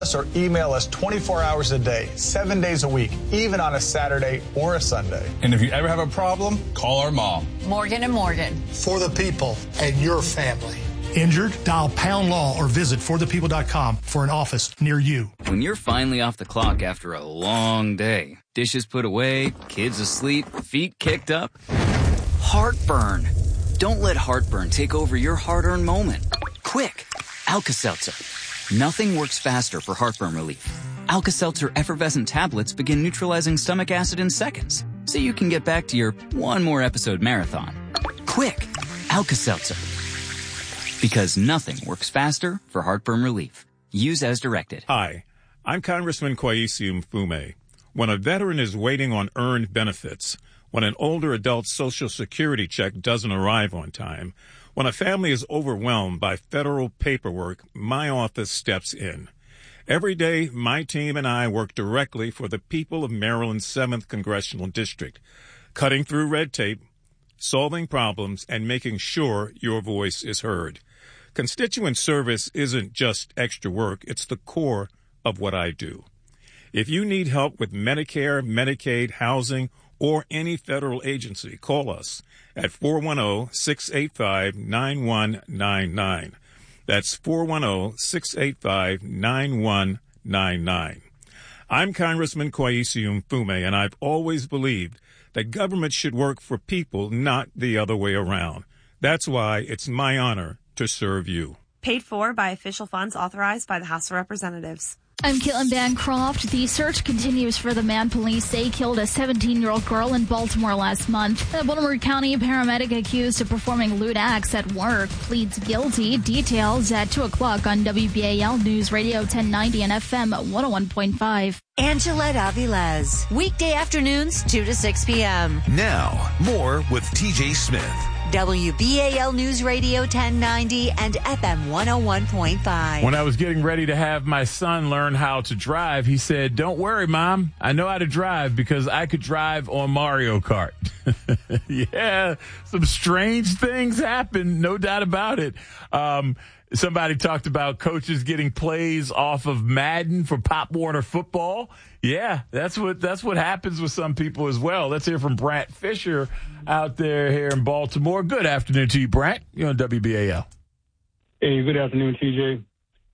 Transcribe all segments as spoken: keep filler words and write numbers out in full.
us or email us twenty-four hours a day, seven days a week, even on a Saturday or a Sunday. And if you ever have a problem, call our mom. Morgan and Morgan. For the people and your family. Injured? Dial Pound Law or visit for the people dot com for an office near you. When you're finally off the clock after a long day, dishes put away, kids asleep, feet kicked up, heartburn. Don't let heartburn take over your hard-earned moment. Quick, Alka-Seltzer. Nothing works faster for heartburn relief. Alka-Seltzer effervescent tablets begin neutralizing stomach acid in seconds, so you can get back to your one more episode marathon. Quick, Alka-Seltzer. Because nothing works faster for heartburn relief. Use as directed. Hi, I'm Congressman Kweisi Mfume. When a veteran is waiting on earned benefits, when an older adult Social Security check doesn't arrive on time, when a family is overwhelmed by federal paperwork, my office steps in. Every day, my team and I work directly for the people of Maryland's seventh Congressional District, cutting through red tape, solving problems, and making sure your voice is heard. Constituent service isn't just extra work, it's the core of what I do. If you need help with Medicare, Medicaid, housing, or any federal agency, call us at four one zero, six eight five, nine one nine nine. That's four one zero, six eight five, nine one nine nine. I'm Congressman Kweisi Mfume, and I've always believed that government should work for people, not the other way around. That's why it's my honor to serve you. Paid for by official funds authorized by the House of Representatives. I'm Caitlin Bancroft. The search continues for the man police say killed a seventeen-year-old girl in Baltimore last month. A Baltimore County paramedic accused of performing lewd acts at work pleads guilty. Details at two o'clock on W B A L News Radio ten ninety and F M one oh one point five. Angelette Avilés. Weekday afternoons, two to six p.m. Now, more with T J Smith. W B A L News Radio ten ninety and F M one oh one point five. When I was getting ready to have my son learn how to drive, he said, "Don't worry, Mom. I know how to drive because I could drive on Mario Kart." Yeah, some strange things happen, no doubt about it. Um, somebody talked about coaches getting plays off of Madden for Pop Warner football. Yeah, that's what that's what happens with some people as well. Let's hear from Brant Fisher out there here in Baltimore. Good afternoon to you, Brant. You're on W B A L. Hey, good afternoon, T J.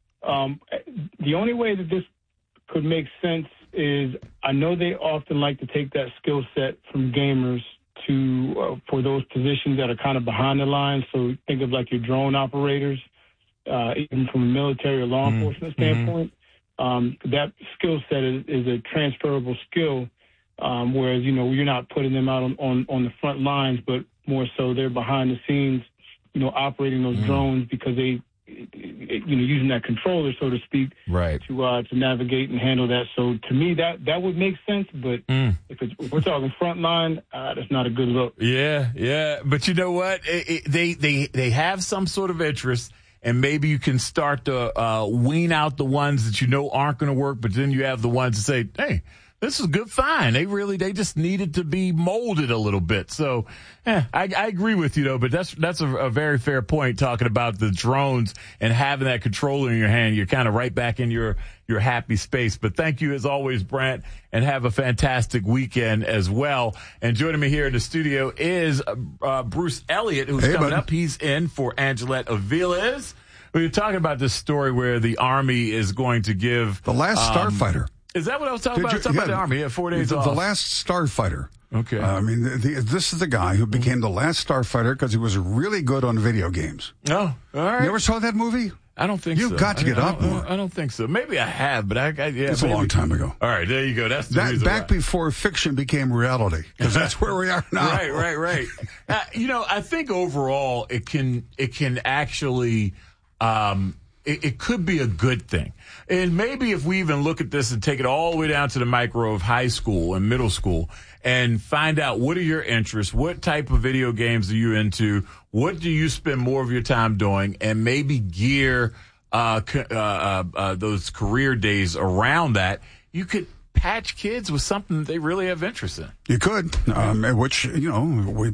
Um, the only way that this could make sense is I know they often like to take that skill set from gamers to uh, for those positions that are kind of behind the lines. So think of like your drone operators, uh, even from a military or law enforcement mm-hmm. standpoint. Um, that skill set is, is a transferable skill, um, whereas, you know, you're not putting them out on, on, on the front lines, but more so they're behind the scenes, you know, operating those mm. drones because they, you know, using that controller, so to speak, right. to uh, to navigate and handle that. So to me, that, that would make sense. But mm. if, it's, if we're talking front line, uh, that's not a good look. Yeah, yeah. But you know what? It, it, they, they, they have some sort of interest. And maybe you can start to uh, wean out the ones that you know aren't going to work, but then you have the ones that say, hey, this is good, fine. They really, they just needed to be molded a little bit. So, yeah, I, I agree with you, though, but that's that's a, a very fair point talking about the drones and having that controller in your hand. You're kind of right back in your, your happy space. But thank you, as always, Brant, and have a fantastic weekend as well. And joining me here in the studio is uh, Bruce Elliott, who's hey, coming buddy. up. He's in for Angelette Avilés. We were talking about this story where the Army is going to give... The Last um, Starfighter. Is that what I was talking Did about? You, I was talking yeah, about the Army. Yeah, four days the, off. The Last Starfighter. Okay. Uh, I mean, the, the, this is the guy who became the Last Starfighter because he was really good on video games. Oh, all right. You ever saw that movie? I don't think You've so. You've got to I, get I up more. I don't think so. Maybe I have, but I, I yeah. It's maybe. a long time ago. All right, there you go. That's the that, reason back why. before fiction became reality, because that's where we are now. Right, right, right. uh, you know, I think overall it can it can actually. Um, It, it could be a good thing. And maybe if we even look at this and take it all the way down to the micro of high school and middle school and find out what are your interests, what type of video games are you into, what do you spend more of your time doing, and maybe gear uh, uh, uh, uh, those career days around that, you could patch kids with something that they really have interest in. You could, um, which, you know, we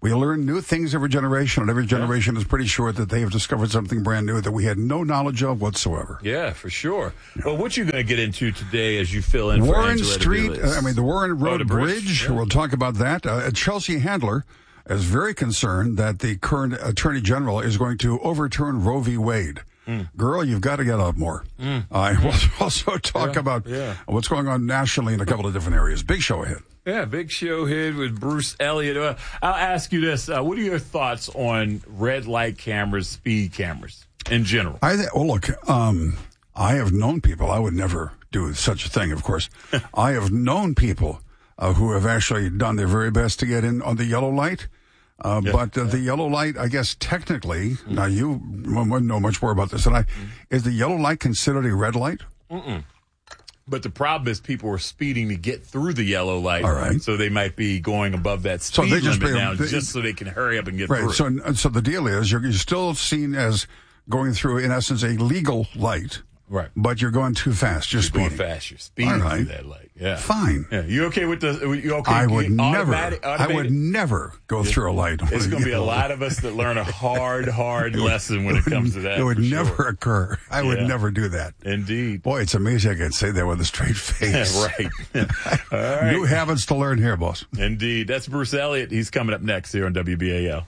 We learn new things every generation, and every generation yeah. is pretty sure that they have discovered something brand new that we had no knowledge of whatsoever. Yeah, for sure. Yeah. Well, what you going to get into today as you fill in Warren for Street, uh, I mean, the Warren Road oh, Bridge. Bridge. Yeah. We'll talk about that. Uh, Chelsea Handler is very concerned that the current Attorney General is going to overturn Roe v. Wade. Mm. Girl, you've got to get up more. Mm. Uh, we'll also talk yeah. about yeah. what's going on nationally in a couple of different areas. Big show ahead. Yeah, big show ahead with Bruce Elliott. Uh, I'll ask you this. Uh, what are your thoughts on red light cameras, speed cameras in general? I th- well, look, um, I have known people. I would never do such a thing, of course. I have known people uh, who have actually done their very best to get in on the yellow light. Uh, yeah, but uh, yeah. the yellow light, I guess, technically, mm-hmm. now you wouldn't know much more about this than I, mm-hmm. is the yellow light considered a red light? Mm-mm. But the problem is people are speeding to get through the yellow light. All right. So they might be going above that speed so they just limit be, now they, just so they can hurry up and get right, through. Right. So, so the deal is you're, you're still seen as going through, in essence, a legal light. Right. But you're going too fast. You're, you're speeding. going fast. You're speeding right. through that light. Yeah. Fine. Yeah. You okay with the, you okay? I would never, automatic, I would never go yeah. through a light. It's going to be a lot of us that learn a hard, hard lesson when it comes to that. It would never sure. occur. I yeah. would never do that. Indeed. Boy, it's amazing I can say that with a straight face. right. All right. New habits to learn here, boss. Indeed. That's Bruce Elliott. He's coming up next here on W B A L.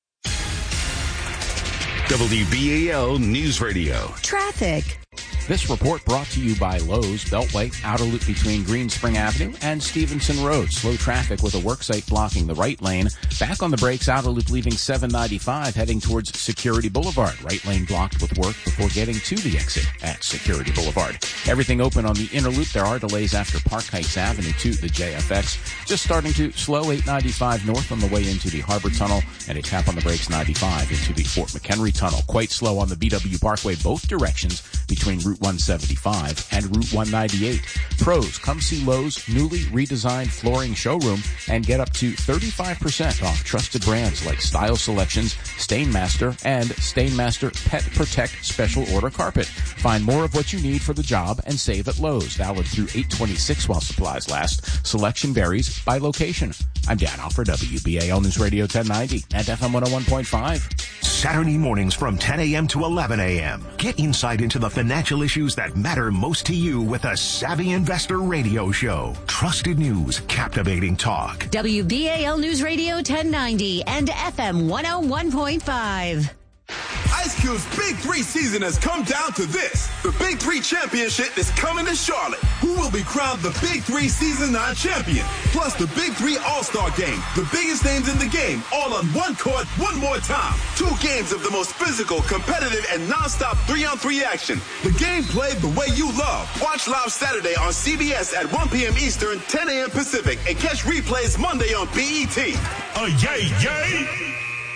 W B A L News Radio. Traffic. This report brought to you by Lowe's, Beltway, outer loop between Green Spring Avenue and Stevenson Road. Slow traffic with a worksite blocking the right lane. Back on the brakes, outer loop leaving seven ninety-five heading towards Security Boulevard. Right lane blocked with work before getting to the exit at Security Boulevard. Everything open on the inner loop. There are delays after Park Heights Avenue to the J F X. Just starting to slow eight ninety-five north on the way into the Harbor Tunnel and a tap on the brakes ninety-five into the Fort McHenry Tunnel. Quite slow on the B W Parkway both directions between Route one seventy-five and Route one ninety-eight. Pros, come see Lowe's newly redesigned flooring showroom and get up to thirty-five percent off trusted brands like Style Selections, Stainmaster, and Stainmaster Pet Protect Special Order Carpet. Find more of what you need for the job and save at Lowe's. Valid through eight twenty-six while supplies last. Selection varies by location. I'm Dan Hoff for W B A L News Radio ten ninety and F M one oh one point five. Saturday mornings from ten a.m. to eleven a.m. Get insight into the financial issues that matter most to you with a Savvy Investor Radio Show. Trusted news, captivating talk. W B A L News Radio ten ninety and F M one oh one point five. Ice Cube's Big Three season has come down to this. The Big Three Championship is coming to Charlotte. Who will be crowned the Big Three Season nine champion? Plus the Big Three All-Star Game. The biggest names in the game, all on one court, one more time. Two games of the most physical, competitive, and non-stop three-on-three action. The game played the way you love. Watch live Saturday on C B S at one p.m. Eastern, ten a.m. Pacific, and catch replays Monday on B E T. Oh, yay, yay!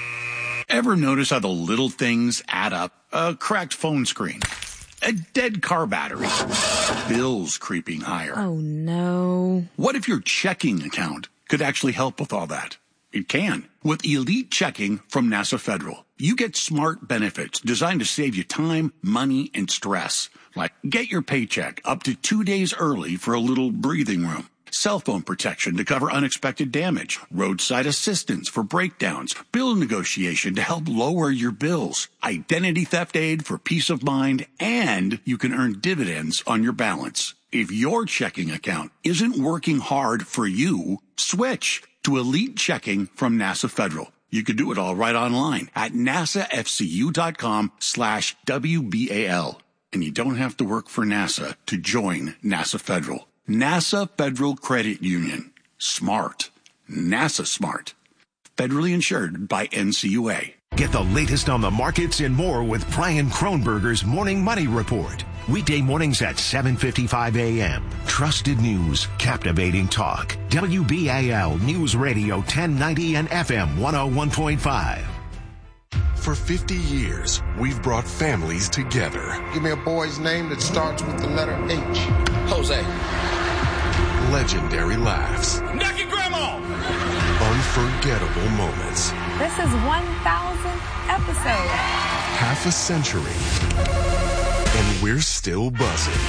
Ever notice how the little things add up? A cracked phone screen, a dead car battery, bills creeping higher. Oh, no. What if your checking account could actually help with all that? It can. With Elite Checking from NASA Federal, you get smart benefits designed to save you time, money, and stress. Like get your paycheck up to two days early for a little breathing room. Cell phone protection to cover unexpected damage, roadside assistance for breakdowns, bill negotiation to help lower your bills, identity theft aid for peace of mind, and you can earn dividends on your balance. If your checking account isn't working hard for you, switch to Elite Checking from NASA Federal. You can do it all right online at nasafcu.com slash WBAL. And you don't have to work for NASA to join NASA Federal. NASA Federal Credit Union. Smart. NASA smart. Federally insured by N C U A. Get the latest on the markets and more with Brian Kronberger's Morning Money Report. Weekday mornings at seven fifty-five a.m. Trusted news, captivating talk. W B A L News Radio ten ninety and F M one oh one point five. For fifty years, we've brought families together. Give me a boy's name that starts with the letter H. Jose. Legendary laughs. Naked Grandma! Unforgettable moments. This is one thousandth episode. Half a century. And we're still buzzing.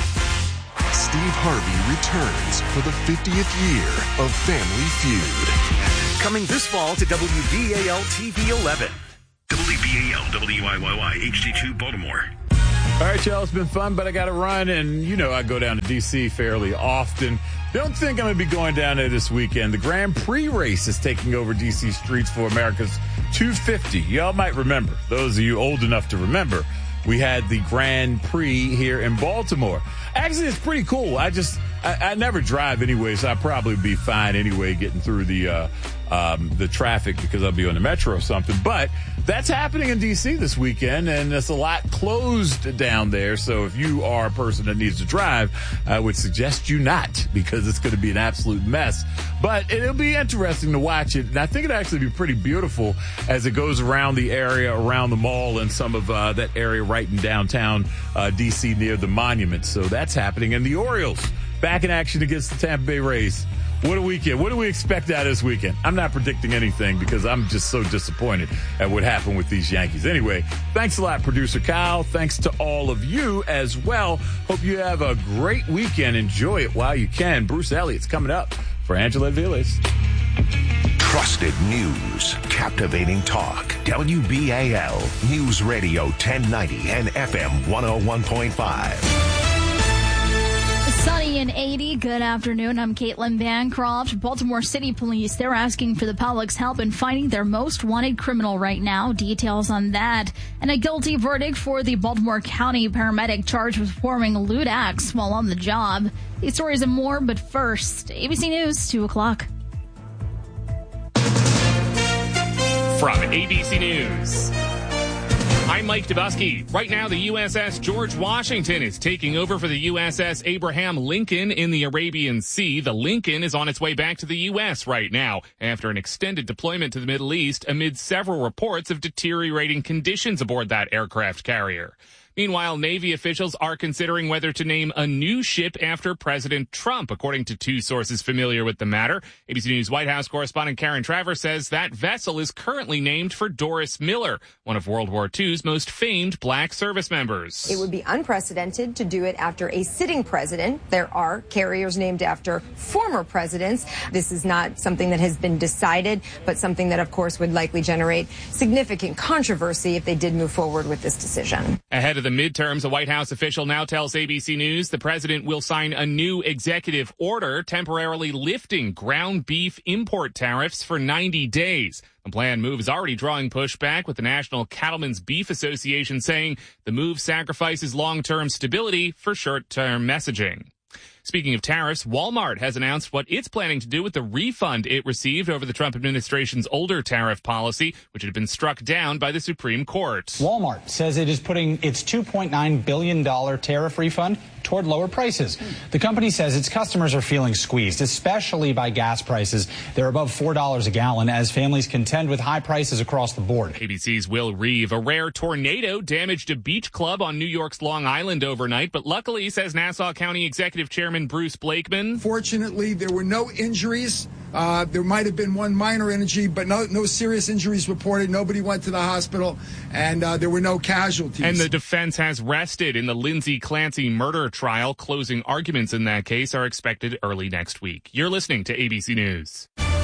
Steve Harvey returns for the fiftieth year of Family Feud. Coming this fall to W B A L T V eleven. W B A L W I Y Y H D two Baltimore. All right, y'all, it's been fun, but I got to run, and you know I go down to D C fairly often. Don't think I'm going to be going down there this weekend. The Grand Prix race is taking over D C streets for America's two fifty. Y'all might remember, those of you old enough to remember, we had the Grand Prix here in Baltimore. Actually, it's pretty cool. I just, I, I never drive anyway, so I'll probably be fine anyway getting through the uh, um, the traffic because I'll be on the metro or something. But that's happening in D C this weekend, and it's a lot closed down there. So if you are a person that needs to drive, I would suggest you not, because it's going to be an absolute mess. But it'll be interesting to watch it, and I think it'll actually be pretty beautiful as it goes around the area, around the mall, and some of uh, that area right in downtown uh, D C near the monument. So that's happening. And the Orioles back in action against the Tampa Bay Rays. What a weekend. What do we expect out of this weekend? I'm not predicting anything because I'm just so disappointed at what happened with these Yankees. Anyway, thanks a lot, Producer Kyle. Thanks to all of you as well. Hope you have a great weekend. Enjoy it while you can. Bruce Elliott's coming up for Angela Viles. Trusted news, captivating talk. W B A L News Radio ten ninety and F M one oh one point five. Sunny and eighty. Good afternoon. I'm Caitlin Bancroft. Baltimore City Police, they're asking for the public's help in finding their most wanted criminal right now. Details on that. And a guilty verdict for the Baltimore County paramedic charged with performing lewd acts while on the job. These stories and more, but first, A B C News, two o'clock. From A B C News, I'm Mike Dubusky. Right now, the U S S George Washington is taking over for the U S S Abraham Lincoln in the Arabian Sea. The Lincoln is on its way back to the U S right now after an extended deployment to the Middle East amid several reports of deteriorating conditions aboard that aircraft carrier. Meanwhile, Navy officials are considering whether to name a new ship after President Trump, according to two sources familiar with the matter. A B C News White House correspondent Karen Travers says that vessel is currently named for Doris Miller, one of World War Two's most famed black service members. It would be unprecedented to do it after a sitting president. There are carriers named after former presidents. This is not something that has been decided, but something that, of course, would likely generate significant controversy if they did move forward with this decision. Ahead of the midterms, a White House official now tells A B C News the president will sign a new executive order temporarily lifting ground beef import tariffs for ninety days. The planned move is already drawing pushback, with the National Cattlemen's Beef Association saying the move sacrifices long-term stability for short-term messaging. Speaking of tariffs, Walmart has announced what it's planning to do with the refund it received over the Trump administration's older tariff policy, which had been struck down by the Supreme Court. Walmart says it is putting its two point nine billion dollars tariff refund toward lower prices. The company says its customers are feeling squeezed, especially by gas prices. They're above four dollars a gallon as families contend with high prices across the board. A B C's Will Reeve. A rare tornado damaged a beach club on New York's Long Island overnight, but luckily, says Nassau County Executive Chairman Bruce Blakeman, fortunately, there were no injuries. Uh, there might have been one minor injury, but no, no serious injuries reported. Nobody went to the hospital, and uh, there were no casualties. And the defense has rested in the Lindsay Clancy murder trial. Closing arguments in that case are expected early next week. You're listening to A B C News.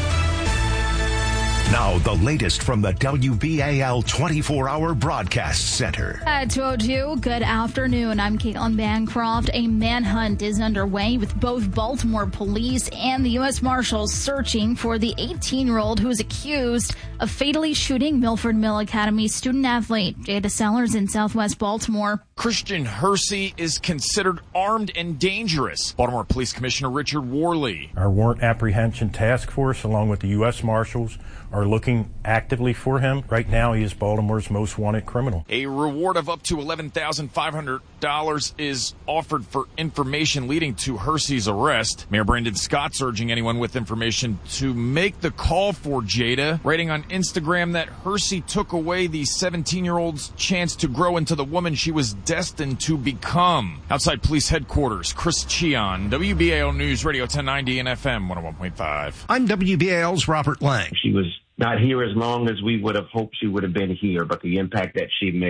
Now, the latest from the W B A L twenty-four hour Broadcast Center. At two oh two, good afternoon. I'm Caitlin Bancroft. A manhunt is underway with both Baltimore police and the U S Marshals searching for the eighteen-year-old who is accused of fatally shooting Milford Mill Academy student-athlete Jada Sellers in southwest Baltimore. Christian Hersey is considered armed and dangerous. Baltimore Police Commissioner Richard Worley. Our warrant apprehension task force, along with the U S Marshals, are looking actively for him. Right now, he is Baltimore's most wanted criminal. A reward of up to eleven thousand five hundred dollars is offered for information leading to Hersey's arrest. Mayor Brandon Scott's urging anyone with information to make the call for Jada, writing on Instagram that Hersey took away the seventeen-year-old's chance to grow into the woman she was destined to become. Outside police headquarters, Chris Cheon, W B A L News Radio ten ninety and F M one oh one point five. I'm W B A L's Robert Lang. She was not here as long as we would have hoped she would have been here, but the impact that she made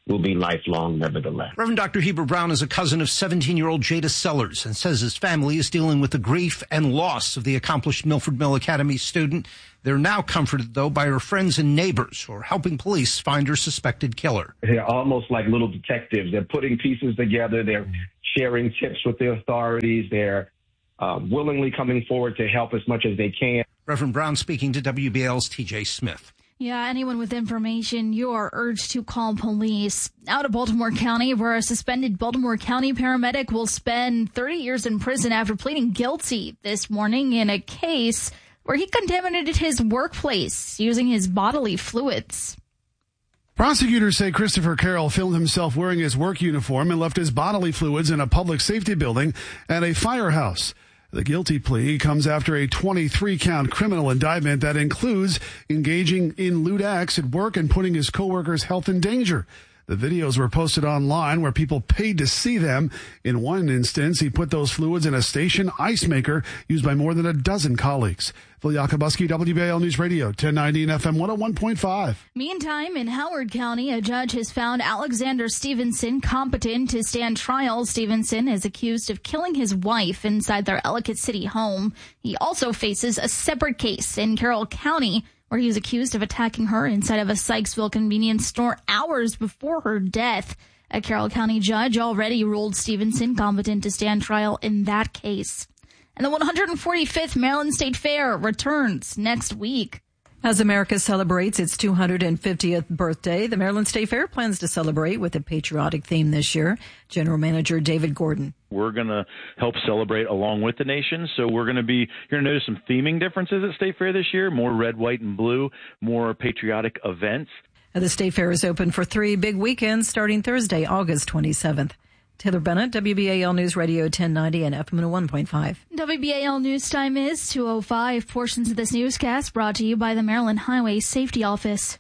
will be lifelong nevertheless. Reverend Doctor Heber Brown is a cousin of seventeen-year-old Jada Sellers and says his family is dealing with the grief and loss of the accomplished Milford Mill Academy student. They're now comforted, though, by her friends and neighbors who are helping police find her suspected killer. They're almost like little detectives. They're putting pieces together. They're sharing tips with the authorities. They're uh, willingly coming forward to help as much as they can. Reverend Brown speaking to W B L's T J Smith. Yeah, anyone with information, you are urged to call police. Out of Baltimore County, where a suspended Baltimore County paramedic will spend thirty years in prison after pleading guilty this morning in a case where he contaminated his workplace using his bodily fluids. Prosecutors say Christopher Carroll filmed himself wearing his work uniform and left his bodily fluids in a public safety building at a firehouse. The guilty plea comes after a twenty-three count criminal indictment that includes engaging in lewd acts at work and putting his coworkers' health in danger. The videos were posted online where people paid to see them. In one instance, he put those fluids in a station ice maker used by more than a dozen colleagues. Phil Yakubuski, W B A L News Radio, ten ninety and F M one oh one point five. Meantime, in Howard County, a judge has found Alexander Stevenson competent to stand trial. Stevenson is accused of killing his wife inside their Ellicott City home. He also faces a separate case in Carroll County, where he was accused of attacking her inside of a Sykesville convenience store hours before her death. A Carroll County judge already ruled Stevenson competent to stand trial in that case. And the one hundred forty-fifth Maryland State Fair returns next week. As America celebrates its two hundred fiftieth birthday, the Maryland State Fair plans to celebrate with a patriotic theme this year. General Manager David Gordon. We're going to help celebrate along with the nation. So we're going to be, you're going to notice some theming differences at State Fair this year, more red, white, and blue, more patriotic events. The State Fair is open for three big weekends starting Thursday, August twenty-seventh. Taylor Bennett, W B A L News Radio ten ninety and F M one oh one point five. W B A L News time is two oh five. Portions of this newscast brought to you by the Maryland Highway Safety Office.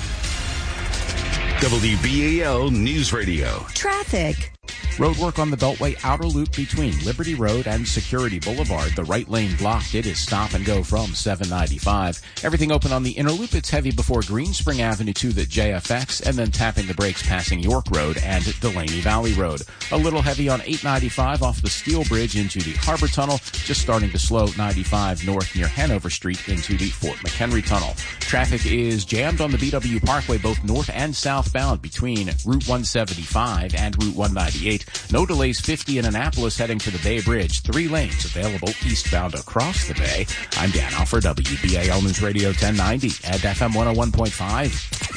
W B A L News Radio. Traffic. Roadwork on the Beltway outer loop between Liberty Road and Security Boulevard. The right lane blocked. It is stop and go from seven ninety-five. Everything open on the inner loop. It's heavy before Green Spring Avenue to the J F X, and then tapping the brakes passing York Road and Delaney Valley Road. A little heavy on eight ninety-five off the Steel Bridge into the Harbor Tunnel. Just starting to slow ninety-five north near Hanover Street into the Fort McHenry Tunnel. Traffic is jammed on the B W Parkway both north and southbound between Route one seventy-five and Route one ninety-eight. No delays fifty in Annapolis heading to the Bay Bridge. Three lanes available eastbound across the bay. I'm Dan Alford, W B A L News Radio ten ninety at F M one oh one point five.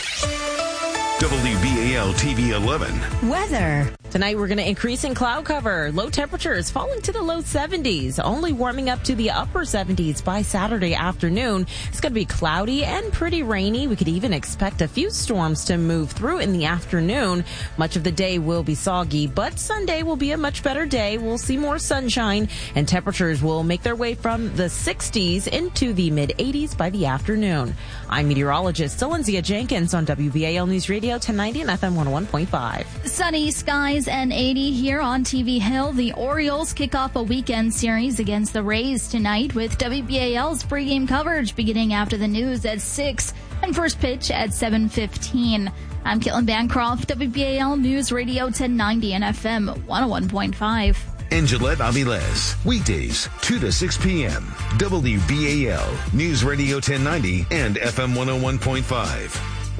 W B A L T V eleven. Weather. Tonight we're going to increase in cloud cover. Low temperatures falling to the low seventies, only warming up to the upper seventies by Saturday afternoon. It's going to be cloudy and pretty rainy. We could even expect a few storms to move through in the afternoon. Much of the day will be soggy, but Sunday will be a much better day. We'll see more sunshine, and temperatures will make their way from the sixties into the mid eighties by the afternoon. I'm meteorologist Celenzia Jenkins on W B A L News Radio ten ninety and F M one oh one point five. Sunny skies and eighty here on T V Hill. The Orioles kick off a weekend series against the Rays tonight with W B A L's pregame coverage beginning after the news at six and first pitch at seven fifteen. I'm Caitlin Bancroft, W B A L News Radio ten ninety and F M one oh one point five. And Gillette Aviles, weekdays, two to six p.m. W B A L News Radio ten ninety and F M one oh one point five.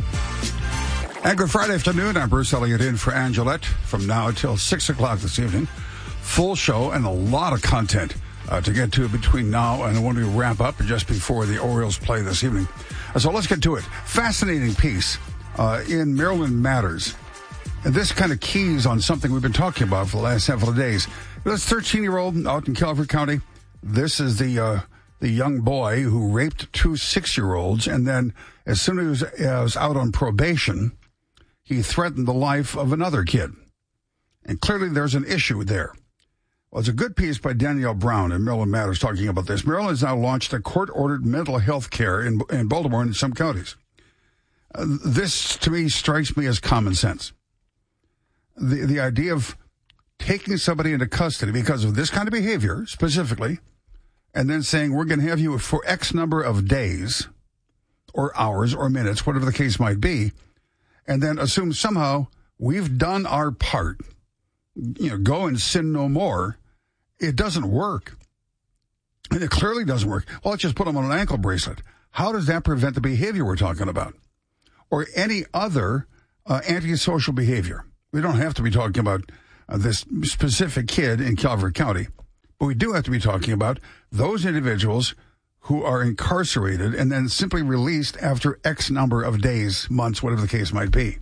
And good Friday afternoon. I'm Bruce Elliott in for Angelette from now until six o'clock this evening. Full show and a lot of content uh, to get to between now and when we wrap up just before the Orioles play this evening. Uh, so let's get to it. Fascinating piece uh, in Maryland Matters. And this kind of keys on something we've been talking about for the last several of days. This thirteen-year-old out in Calvert County, this is the uh, the young boy who raped two six-year-olds, and then as soon as he was out on probation, he threatened the life of another kid. And clearly there's an issue there. Well, it's a good piece by Danielle Brown in Maryland Matters talking about this. Maryland has now launched a court-ordered mental health care in, in Baltimore and in some counties. Uh, this, to me, strikes me as common sense. The, the idea of taking somebody into custody because of this kind of behavior, specifically, and then saying, we're going to have you for X number of days or hours or minutes, whatever the case might be, and then assume somehow we've done our part, you know, go and sin no more, it doesn't work. And it clearly doesn't work. Well, let's just put them on an ankle bracelet. How does that prevent the behavior we're talking about? Or any other uh, antisocial behavior? We don't have to be talking about uh, this specific kid in Calvert County, but we do have to be talking about those individuals who are incarcerated and then simply released after X number of days, months, whatever the case might be,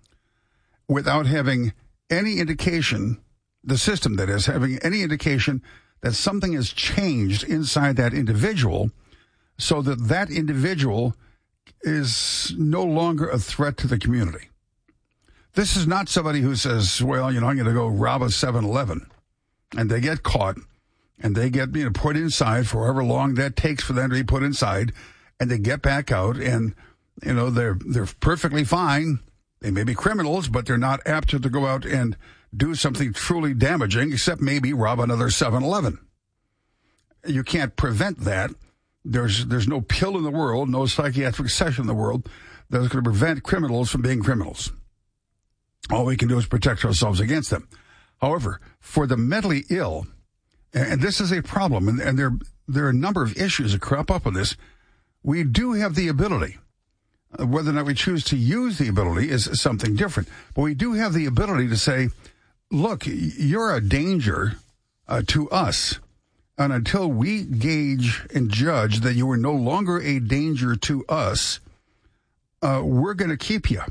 without having any indication, the system that is, having any indication that something has changed inside that individual so that that individual is no longer a threat to the community. This is not somebody who says, well, you know, I'm going to go rob a seven eleven, and they get caught, and they get, you know, put inside for however long that takes for them to be put inside, and they get back out, and, you know, they're they're perfectly fine. They may be criminals, but they're not apt to go out and do something truly damaging, except maybe rob another seven eleven. You can't prevent that. There's there's no pill in the world, no psychiatric session in the world that's going to prevent criminals from being criminals. All we can do is protect ourselves against them. However, for the mentally ill, and this is a problem, and, and there, there are a number of issues that crop up with this, we do have the ability. Whether or not we choose to use the ability is something different. But we do have the ability to say, look, you're a danger uh, to us. And until we gauge and judge that you are no longer a danger to us, uh, we're going to keep you.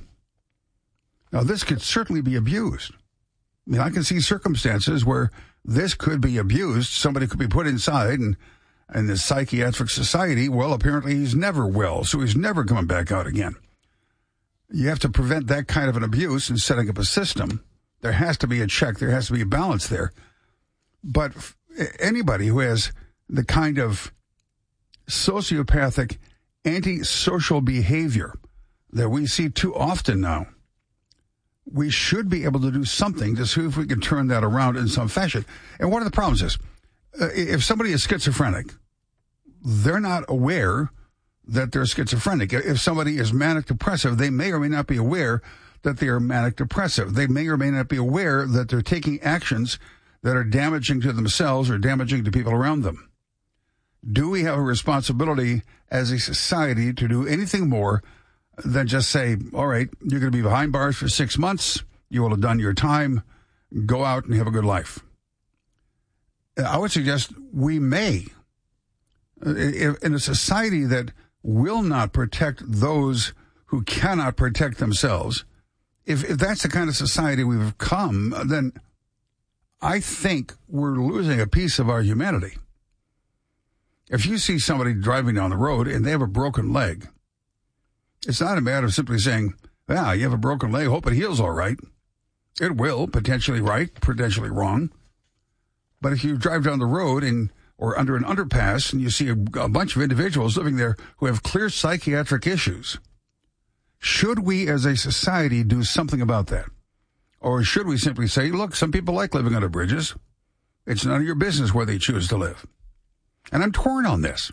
Now, this could certainly be abused. I mean, I can see circumstances where this could be abused. Somebody could be put inside, and in the psychiatric society, well, apparently he's never well, so he's never coming back out again. You have to prevent that kind of an abuse in setting up a system. There has to be a check. There has to be a balance there. But anybody who has the kind of sociopathic, antisocial behavior that we see too often now, we should be able to do something to see if we can turn that around in some fashion. And one of the problems is, uh, if somebody is schizophrenic, they're not aware that they're schizophrenic. If somebody is manic depressive, they may or may not be aware that they are manic depressive. They may or may not be aware that they're taking actions that are damaging to themselves or damaging to people around them. Do we have a responsibility as a society to do anything more than just say, all right, you're going to be behind bars for six months. You will have done your time. Go out and have a good life. I would suggest we may. In a society that will not protect those who cannot protect themselves, if, if that's the kind of society we've become, then I think we're losing a piece of our humanity. If you see somebody driving down the road and they have a broken leg, it's not a matter of simply saying, ah, you have a broken leg, hope it heals all right. It will, potentially right, potentially wrong. But if you drive down the road and or under an underpass and you see a, a bunch of individuals living there who have clear psychiatric issues, should we as a society do something about that? Or should we simply say, look, some people like living under bridges. It's none of your business where they choose to live. And I'm torn on this.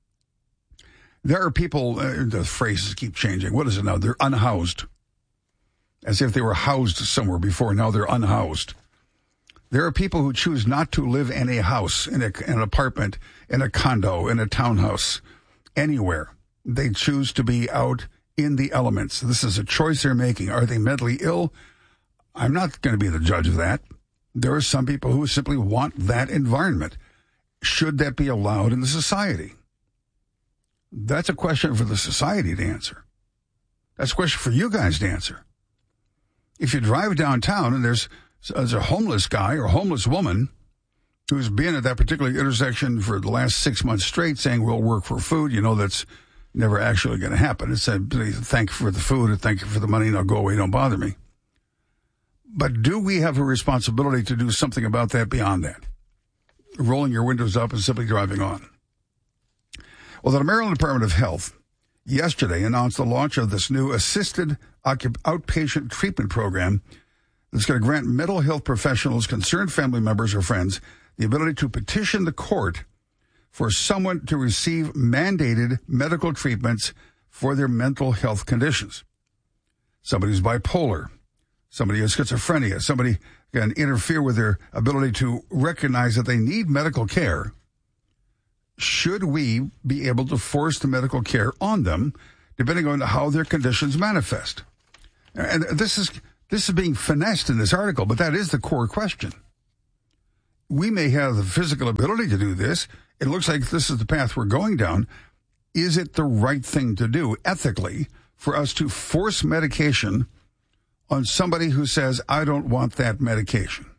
There are people, uh, the phrases keep changing. What is it now? They're unhoused. As if they were housed somewhere before. Now they're unhoused. There are people who choose not to live in a house, in, a, in an apartment, in a condo, in a townhouse, anywhere. They choose to be out in the elements. This is a choice they're making. Are they mentally ill? I'm not going to be the judge of that. There are some people who simply want that environment. Should that be allowed in the society? That's a question for the society to answer. That's a question for you guys to answer. If you drive downtown and there's, there's a homeless guy or homeless woman who's been at that particular intersection for the last six months straight saying, we'll work for food, you know that's never actually going to happen. It's a thank you for the food and thank you for the money, now go away, don't bother me. But do we have a responsibility to do something about that beyond that? Rolling your windows up and simply driving on. Well, the Maryland Department of Health yesterday announced the launch of this new assisted outpatient treatment program that's going to grant mental health professionals, concerned family members or friends, the ability to petition the court for someone to receive mandated medical treatments for their mental health conditions. Somebody who's bipolar, somebody has schizophrenia, somebody can interfere with their ability to recognize that they need medical care, should we be able to force the medical care on them, depending on how their conditions manifest? And this is this is being finessed in this article, but that is the core question. We may have the physical ability to do this. It looks like this is the path we're going down. Is it the right thing to do ethically for us to force medication on somebody who says, I don't want that medication?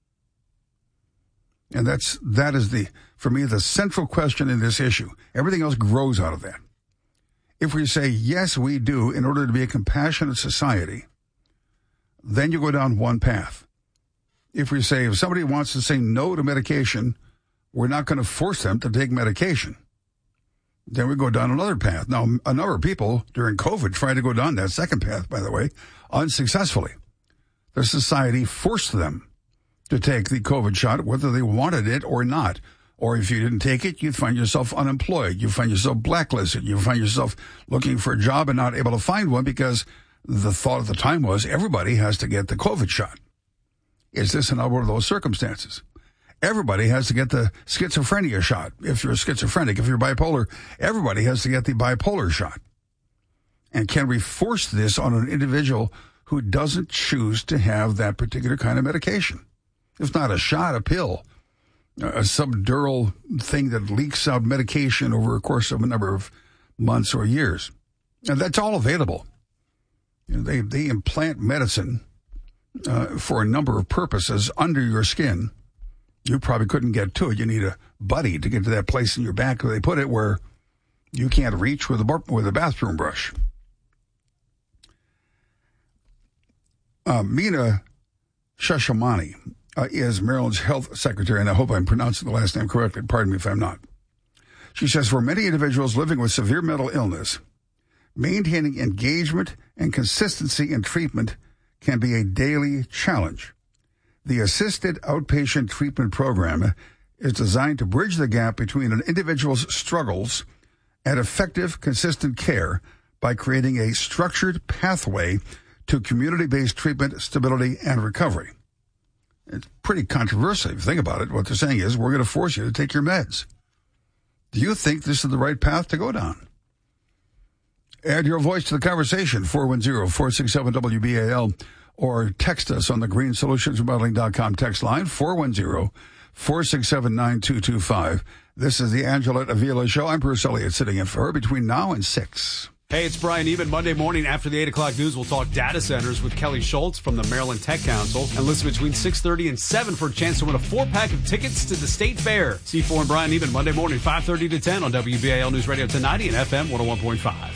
And that's, that is the, for me, the central question in this issue. Everything else grows out of that. If we say, yes, we do, in order to be a compassionate society, then you go down one path. If we say, if somebody wants to say no to medication, we're not going to force them to take medication, then we go down another path. Now, a number of people during COVID tried to go down that second path, by the way, unsuccessfully. The society forced them to take the COVID shot, whether they wanted it or not. Or if you didn't take it, you'd find yourself unemployed. You find yourself blacklisted. You find yourself looking for a job and not able to find one because the thought at the time was everybody has to get the COVID shot. Is this another one of those circumstances? Everybody has to get the schizophrenia shot. If you're schizophrenic, if you're bipolar, everybody has to get the bipolar shot. And can we force this on an individual who doesn't choose to have that particular kind of medication? If not a shot, a pill, a subdural thing that leaks out medication over a course of a number of months or years. And that's all available. You know, they, they implant medicine uh, for a number of purposes under your skin. You probably couldn't get to it. You need a buddy to get to that place in your back where they put it where you can't reach with a, bar- with a bathroom brush. Uh, Mina Shashamani uh, is Maryland's health secretary, and I hope I'm pronouncing the last name correctly. Pardon me if I'm not. She says, for many individuals living with severe mental illness, maintaining engagement and consistency in treatment can be a daily challenge. The Assisted Outpatient Treatment Program is designed to bridge the gap between an individual's struggles and effective, consistent care by creating a structured pathway to community-based treatment, stability, and recovery. It's pretty controversial if you think about it. What they're saying is, we're going to force you to take your meds. Do you think this is the right path to go down? Add your voice to the conversation, four one zero, four six seven, W B A L, or text us on the green solutions remodeling dot com text line, four one zero, four six seven, nine two two five. This is the Angela Avila Show. I'm Bruce Elliott, sitting in for her between now and six. Hey, it's Brian Eben. Monday morning after the eight o'clock news, we'll talk data centers with Kelly Schultz from the Maryland Tech Council. And listen between six thirty and seven for a chance to win a four-pack of tickets to the State Fair. C four and Brian Eben, Monday morning, five thirty to ten on W B A L News Radio ten ninety and F M one oh one point five.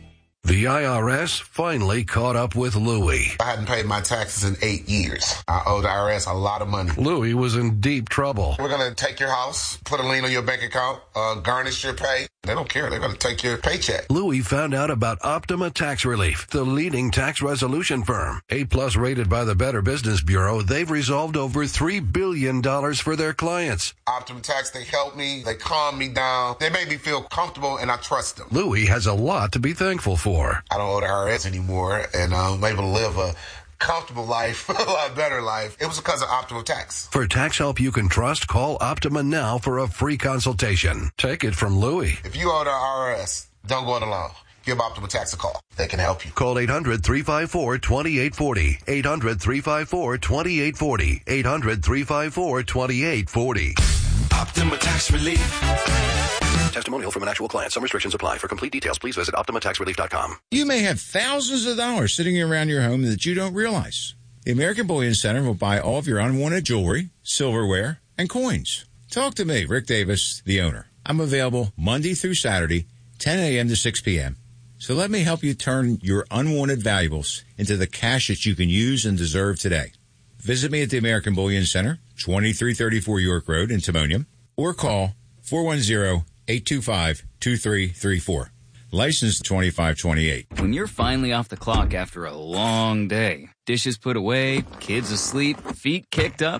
The I R S finally caught up with Louie. I hadn't paid my taxes in eight years. I owe the I R S a lot of money. Louie was in deep trouble. We're going to take your house, put a lien on your bank account, uh, garnish your pay. They don't care. They're going to take your paycheck. Louie found out about Optima Tax Relief, the leading tax resolution firm. A-plus rated by the Better Business Bureau, they've resolved over three billion dollars for their clients. Optima Tax, they help me. They calm me down. They make me feel comfortable, and I trust them. Louie has a lot to be thankful for. I don't owe the I R S anymore, and I'm able to live a comfortable life, a lot better life. It was because of Optima Tax. For tax help you can trust, call Optima now for a free consultation. Take it from Louie. If you owe the I R S, don't go it alone. Give Optima Tax a call. They can help you. Call eight hundred, three five four, two eight four zero. eight hundred, three five four, two eight four zero. eight hundred, three five four, two eight four zero. Optima Tax Relief. Testimonial from an actual client. Some restrictions apply. For complete details, please visit Optima Tax Relief dot com. You may have thousands of dollars sitting around your home that you don't realize. The American Bullion Center will buy all of your unwanted jewelry, silverware, and coins. Talk to me, Rick Davis, the owner. I'm available Monday through Saturday, ten a.m. to six p.m. So let me help you turn your unwanted valuables into the cash that you can use and deserve today. Visit me at the American Bullion Center, twenty-three thirty-four York Road in Timonium, or call four one zero, eight two five, two three three four. License twenty-five twenty-eight. When you're finally off the clock after a long day, dishes put away, kids asleep, feet kicked up,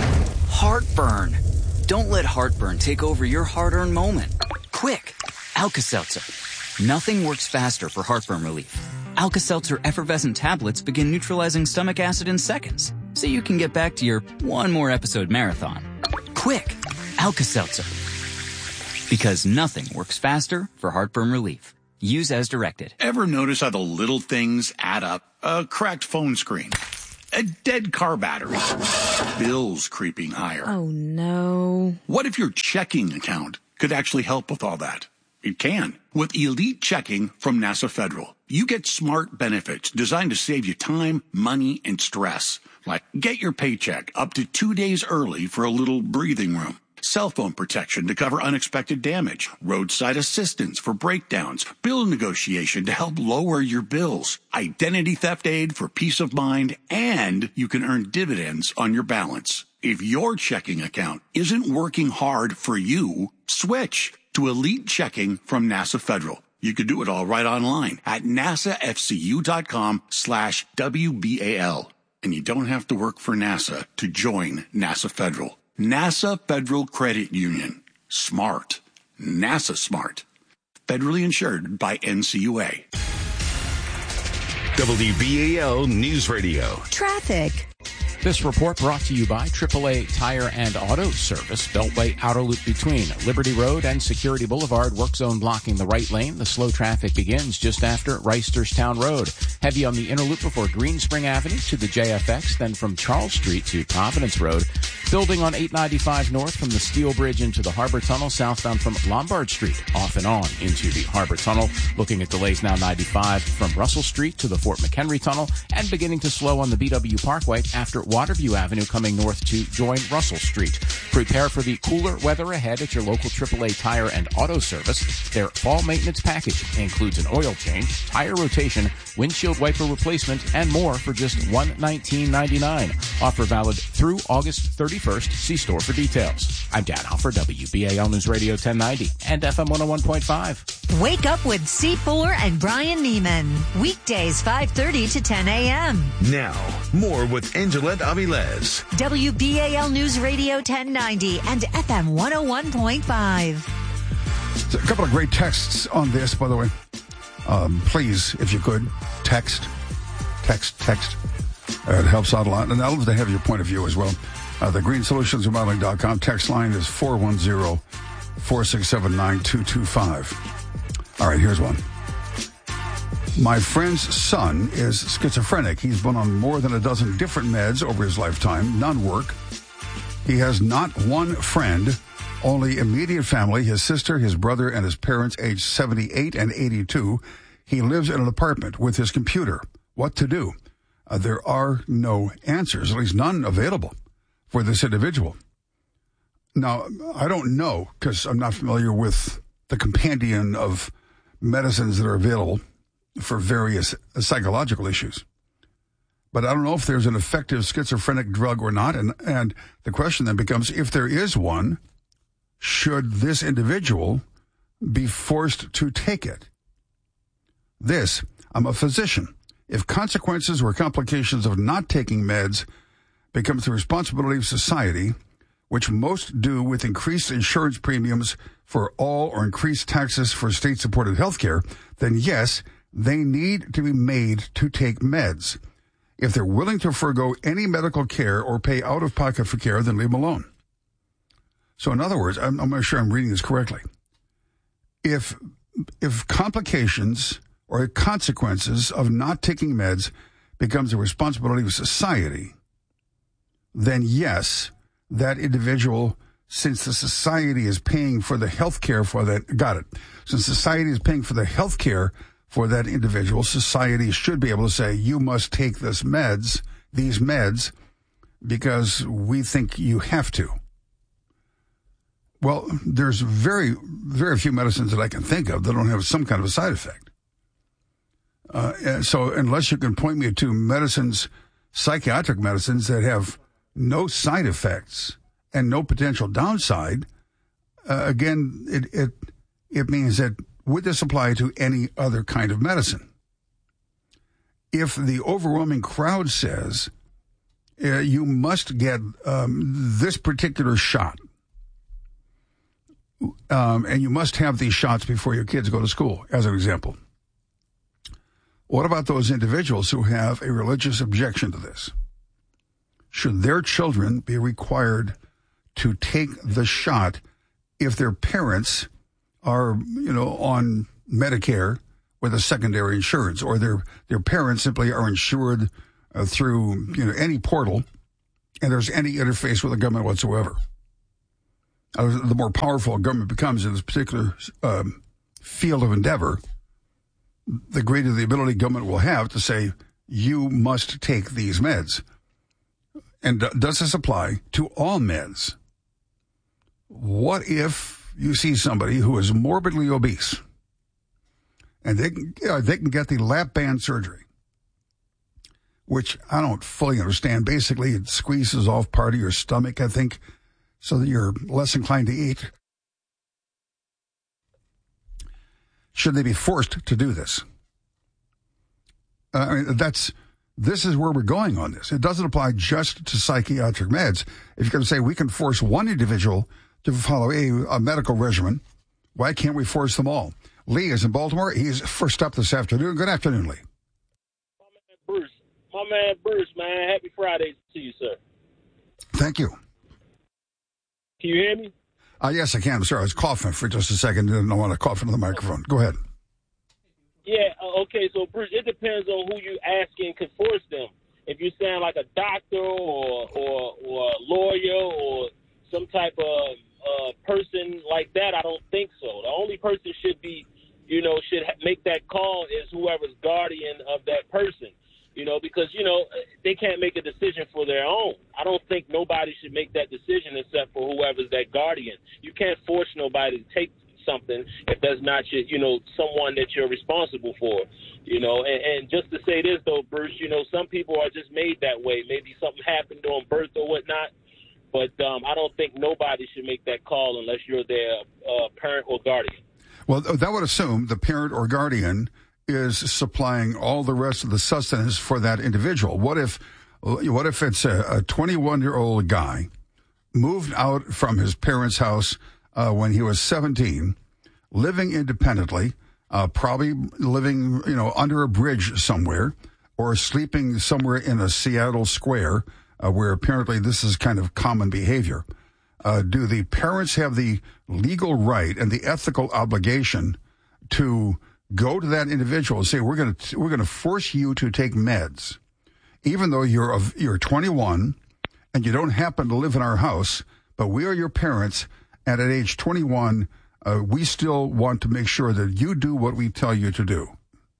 heartburn. Don't let heartburn take over your hard-earned moment. Quick, Alka-Seltzer. Nothing works faster for heartburn relief. Alka-Seltzer effervescent tablets begin neutralizing stomach acid in seconds, so you can get back to your one more episode marathon. Quick, Alka-Seltzer. Because nothing works faster for heartburn relief. Use as directed. Ever notice how the little things add up? A cracked phone screen, a dead car battery, bills creeping higher. Oh, no. What if your checking account could actually help with all that? It can. With Elite Checking from NASA Federal, you get smart benefits designed to save you time, money, and stress. Like get your paycheck up to two days early for a little breathing room. Cell phone protection to cover unexpected damage, roadside assistance for breakdowns, bill negotiation to help lower your bills, identity theft aid for peace of mind, and you can earn dividends on your balance. If your checking account isn't working hard for you, switch to Elite Checking from NASA Federal. You can do it all right online at nasafcu.com slash WBAL. And you don't have to work for NASA to join NASA Federal. NASA Federal Credit Union. Smart. NASA smart. Federally insured by N C U A. W B A L News Radio. Traffic. This report brought to you by triple A Tire and Auto Service. Beltway outer loop between Liberty Road and Security Boulevard. Work zone blocking the right lane. The slow traffic begins just after Reisterstown Road. Heavy on the inner loop before Green Spring Avenue to the J F X. Then from Charles Street to Providence Road. Building on eight ninety-five north from the Steel Bridge into the Harbor Tunnel. Southbound from Lombard Street. Off and on into the Harbor Tunnel. Looking at delays now ninety-five from Russell Street to the Fort McHenry Tunnel. And beginning to slow on the B W Parkway after Waterview Avenue coming north to join Russell Street. Prepare for the cooler weather ahead at your local triple A Tire and Auto Service. Their fall maintenance package includes an oil change, tire rotation, windshield wiper replacement, and more for just one hundred nineteen dollars and ninety-nine cents. Offer valid through August thirty-first. See store for details. I'm Dan Hoff for W B A L News Radio ten ninety and F M one oh one point five. Wake up with C four and Brian Neiman. Weekdays five thirty to ten a.m. Now, more with Angelette Avilés. W B A L News Radio ten ninety and F M one oh one point five. A couple of great texts on this, by the way. Um, please, if you could, text, text, text. Uh, it helps out a lot. And I'd love to have your point of view as well. Uh, the green solutions remodeling dot com text line is four one zero, four six seven, nine two two five. All right, here's one. My friend's son is schizophrenic. He's been on more than a dozen different meds over his lifetime. None work. He has not one friend, only immediate family, his sister, his brother, and his parents, aged seventy-eight and eighty-two. He lives in an apartment with his computer. What to do? Uh, there are no answers, at least none available for this individual. Now, I don't know, because I'm not familiar with the compendium of medicines that are available for various psychological issues. But I don't know if there's an effective schizophrenic drug or not. And, and the question then becomes, if there is one, should this individual be forced to take it? This, I'm a physician. If consequences or complications of not taking meds becomes the responsibility of society, which most do with increased insurance premiums for all or increased taxes for state-supported health care, then yes, they need to be made to take meds. If they're willing to forego any medical care or pay out of pocket for care, then leave them alone. So in other words, I'm, I'm not sure I'm reading this correctly. If, if complications or consequences of not taking meds becomes the responsibility of society, then yes, that individual, since the society is paying for the health care for that, got it. Since society is paying for the health care for that individual, society should be able to say, you must take this meds, these meds, because we think you have to. Well, there's very, very few medicines that I can think of that don't have some kind of a side effect. Uh, so unless you can point me to medicines, psychiatric medicines that have no side effects and no potential downside, uh, again, it, it, it means that would this apply to any other kind of medicine? If the overwhelming crowd says uh, you must get um, this particular shot, um, and you must have these shots before your kids go to school, as an example, What about those individuals who have a religious objection to this? Should their children be required to take the shot if their parents are, you know, on Medicare with a secondary insurance, or their their parents simply are insured uh, through, you know, any portal, and there's any interface with the government whatsoever? Uh, the more powerful a government becomes in this particular um, field of endeavor, the greater the ability government will have to say, you must take these meds. And d- does this apply to all meds? What if you see somebody who is morbidly obese and they can, uh, they can get the lap band surgery, which I don't fully understand. Basically, it squeezes off part of your stomach, I think, so that you're less inclined to eat. Should they be forced to do this? Uh, I mean, that's this is where we're going on this. It doesn't apply just to psychiatric meds. If you're going to say we can force one individual to follow a, a medical regimen, why can't we force them all? Lee is in Baltimore. He's first up this afternoon. Good afternoon, Lee. My man Bruce. My man Bruce, man. Happy Friday to you, sir. Thank you. Can you hear me? Uh, yes, I can. I'm sorry. I was coughing for just a second. Didn't want to cough into the microphone. Go ahead. Yeah, uh, okay. So, Bruce, it depends on who you asking can force them. If you sound like a doctor or, or, or a lawyer or some type of uh, person like that, I don't think so. The only person should be, you know, should ha- make that call is whoever's guardian of that person. You know, because, you know, they can't make a decision for their own. I don't think nobody should make that decision except for whoever's that guardian. You can't force nobody to take something if that's not your, you know, someone that you're responsible for. You know, and, and just to say this, though, Bruce, you know, some people are just made that way. Maybe something happened during birth or whatnot. But um, I don't think nobody should make that call unless you're their uh, parent or guardian. Well, that would assume the parent or guardian is supplying all the rest of the sustenance for that individual. What if, what if it's a twenty-one-year-old guy moved out from his parents' house uh, when he was seventeen, living independently, uh, probably living, you know, under a bridge somewhere, or sleeping somewhere in a Seattle square, uh, where apparently this is kind of common behavior. Uh, do the parents have the legal right and the ethical obligation to go to that individual and say, we're going to we're going to force you to take meds, even though you're of, you're twenty-one and you don't happen to live in our house, but we are your parents, and at age twenty-one, uh, we still want to make sure that you do what we tell you to do?